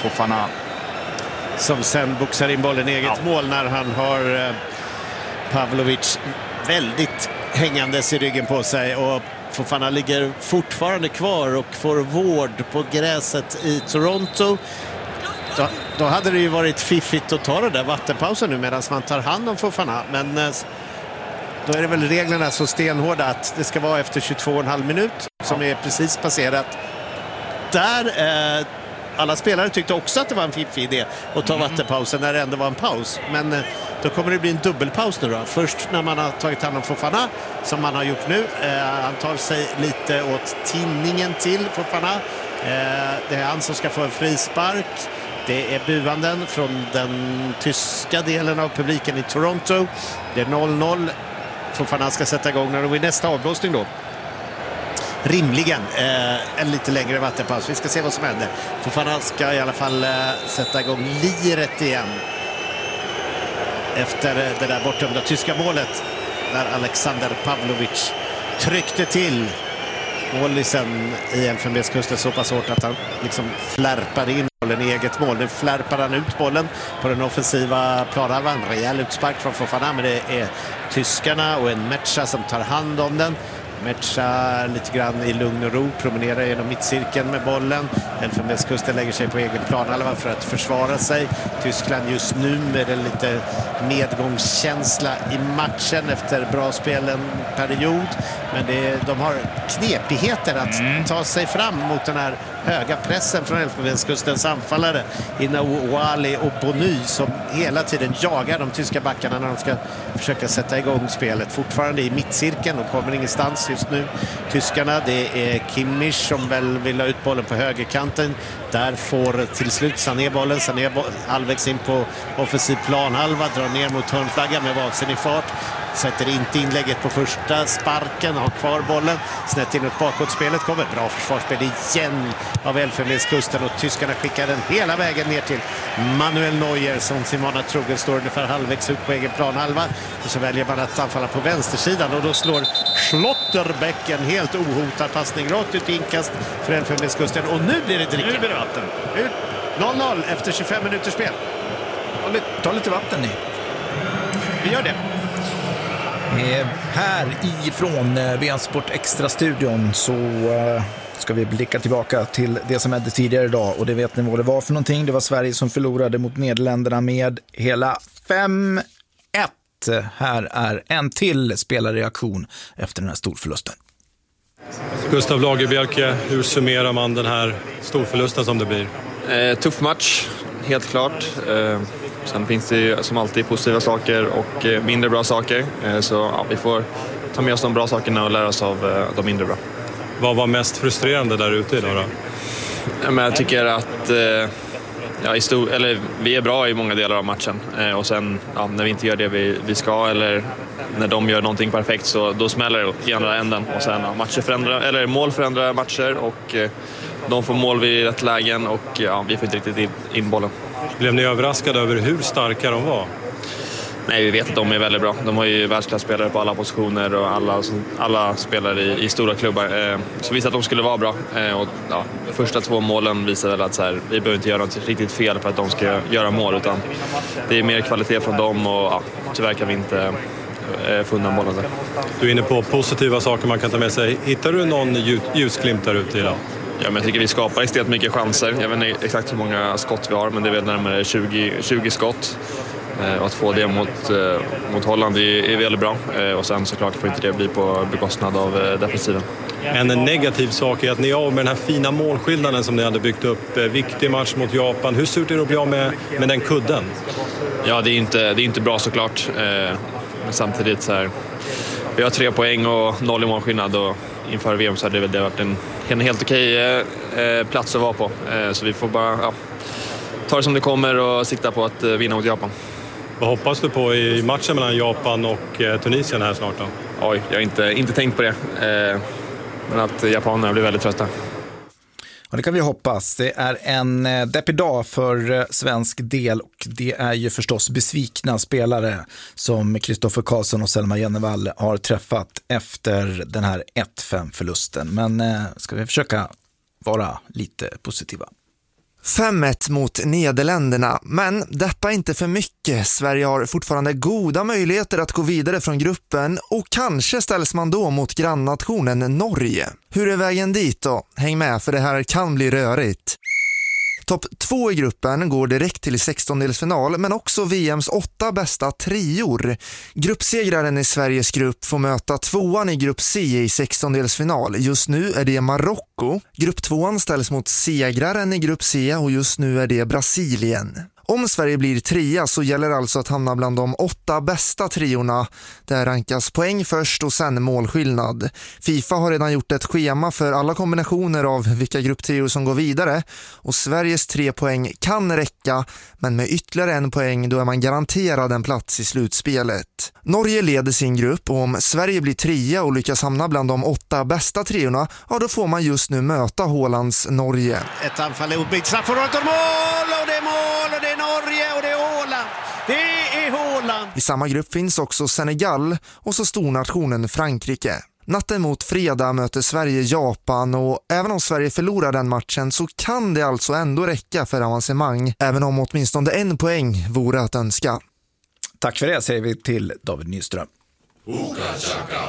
Fofana. Som sen boxar in bollen i eget mål när han har Pavlovic väldigt hängandes i ryggen på sig, och Fofana ligger fortfarande kvar och får vård på gräset i Toronto. Då hade det ju varit fiffigt att ta det där vattenpausen nu medan man tar hand om Fofana, men då är det väl reglerna så stenhårda att det ska vara efter 22,5 minut som är precis passerat. Där alla spelare tyckte också att det var en fiffig idé att ta vattenpausen när det ändå var en paus. Men då kommer det bli en dubbelpaus nu då. Först när man har tagit hand om Fofana, som man har gjort nu. Han tar sig lite åt tinningen till Fofana. Det är han som ska få en frispark. Det är buanden från den tyska delen av publiken i Toronto. Det är 0-0. Fofana ska sätta igång när det blir nästa avblåsning då. Rimligen en lite längre vattenpaus. Vi ska se vad som händer. Fofana ska i alla fall sätta igång liret igen efter det där bortdömda tyska målet där Alexander Pavlovic tryckte till målisen i Elfenbenskusten så pass hårt att han liksom flärpade in bollen i eget mål. Nu flärpar han ut bollen på den offensiva planhalvan. Rejäl utspark från Fofana, men det är tyskarna och en Mecha som tar hand om den. Mecha lite grann i lugn och ro, promenerar genom mittcirkeln med bollen. Elfenbenskusten lägger sig på egen planhalva för att försvara sig. Tyskland just nu med en lite medgångskänsla i matchen efter bra spel en period. Men de har knepigheter att ta sig fram mot den här höga pressen från Elfenbenskustens anfallare Inouali och Bony, som hela tiden jagar de tyska backarna när de ska försöka sätta igång spelet. Fortfarande i mittcirkeln och kommer ingenstans just nu. Tyskarna, det är Kimmich som väl vill ha ut bollen på högerkanten. Där får till slut Sané bollen. Sané halvvägs in på offensiv planhalva, drar ner mot hörnflaggan med vansinnig fart. Sätter inte inlägget på första sparken, har kvar bollen. Snett inåt bakåtspelet kommer. Bra försvarsspel igen av Elfenbenskusten, och tyskarna skickar den hela vägen ner till Manuel Neuer som sin vana trogen står ungefär halvvägs ut på egen planhalva. Och så väljer man att anfalla på vänstersidan, och då slår Schlotterbeck en helt ohotad passning rakt ut i inkast för Elfenbenskusten. Och nu blir det dricka. Nu blir det vatten. 0-0 efter 25 minuters spel. Ta lite vatten i. Vi gör det. Här ifrån VM-sport Extra-studion så ska vi blicka tillbaka till det som hände tidigare idag, och det vet ni vad det var för någonting. Det var Sverige som förlorade mot Nederländerna med hela 5-1. Här är en till spelarreaktion efter den här storförlusten. Gustav Lagerbielke, hur summerar man den här storförlusten som det blir? Tuff match, helt klart. Sen finns det ju som alltid positiva saker och mindre bra saker. Så ja, vi får ta med oss de bra sakerna och lära oss av de mindre bra. Vad var mest frustrerande där ute idag då? Men jag tycker att vi är bra i många delar av matchen. Och sen när vi inte gör det vi ska, eller när de gör någonting perfekt, så då smäller det i andra änden. Och sen mål förändrar matcher, och de får mål vid rätt lägen, och vi får inte riktigt in bollen. Blev ni överraskade över hur starka de var? Nej, vi vet att de är väldigt bra. De har ju världsklasspelare på alla positioner och alla spelare i stora klubbar. Så vi visste att de skulle vara bra. Och första 2 målen visar väl att vi behöver inte göra något riktigt fel för att de ska göra mål, utan det är mer kvalitet från dem, och tyvärr kan vi inte få undan bollen där. Du är inne på positiva saker man kan ta med sig. Hittar du någon ljusglimt där ute idag? Ja, men jag tycker vi skapar extremt mycket chanser. Jag vet inte exakt hur många skott vi har, men det är väl närmare 20 skott. Och att få det mot Holland är väldigt bra. Och sen såklart får inte det bli på bekostnad av defensiven. En negativ sak är att ni är av med den här fina målskillnaden som ni hade byggt upp. Viktig match mot Japan. Hur surt är det att bli av med den kudden? Ja, det är inte bra såklart. Men samtidigt vi har 3 poäng och 0 i målskillnad, och inför VM så hade det varit en helt okej plats att vara på. Så vi får bara ta det som det kommer och sikta på att vinna mot Japan. Vad hoppas du på i matchen mellan Japan och Tunisien här snart då? Oj, jag har inte tänkt på det. Men att japanerna blir väldigt trötta. Och det kan vi hoppas. Det är en deppig dag för svensk del, och det är ju förstås besvikna spelare som Kristoffer Karlsson och Selma Jennevall har träffat efter den här 1-5-förlusten. Men ska vi försöka vara lite positiva? 5-1 mot Nederländerna, men deppa inte för mycket. Sverige har fortfarande goda möjligheter att gå vidare från gruppen och kanske ställs man då mot grannnationen Norge. Hur är vägen dit då? Häng med, för det här kan bli rörigt. Topp 2 i gruppen går direkt till 16-delsfinal, men också VMs 8 bästa trior. Gruppsegraren i Sveriges grupp får möta 2:an i grupp C i 16-delsfinal. Just nu är det Marocko. Grupp 2:an ställs mot segraren i grupp C och just nu är det Brasilien. Om Sverige blir 3 så gäller alltså att hamna bland de 8 bästa triorna. Där rankas poäng först och sen målskillnad. FIFA har redan gjort ett schema för alla kombinationer av vilka grupptrior som går vidare. Och Sveriges 3 poäng kan räcka, men med ytterligare 1 poäng då är man garanterad en plats i slutspelet. Norge leder sin grupp och om Sverige blir 3 och lyckas hamna bland de 8 bästa triorna, ja då får man just nu möta Haalands Norge. Ett anfall är uppbyggt, straffområdet och mål! Och det är mål! Och det är Norge och det är Haaland! Det är Haaland! I samma grupp finns också Senegal och så stornationen Frankrike. Natten mot fredag möter Sverige Japan och även om Sverige förlorar den matchen så kan det alltså ändå räcka för avancemang, även om åtminstone 1 poäng vore att önska. Tack för det, säger vi till David Nyström.